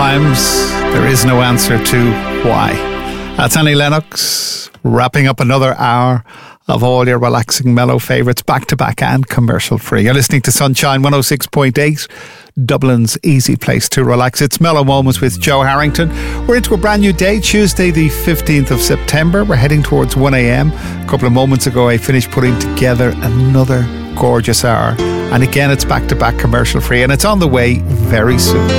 Sometimes there is no answer to why. That's Annie Lennox wrapping up another hour of all your relaxing mellow favourites, back to back and commercial free. You're listening to Sunshine 106.8, Dublin's easy place to relax. It's Mellow Moments with Joe Harrington. We're into a brand new day, Tuesday the 15th of September. We're heading towards 1 a.m. A couple of moments ago I finished putting together another gorgeous hour, and again it's back to back commercial free, and it's on the way very soon.